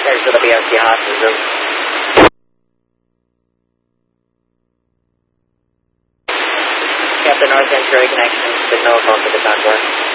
There's the BRC hospital. Captain North Century connection, signal call to the contour.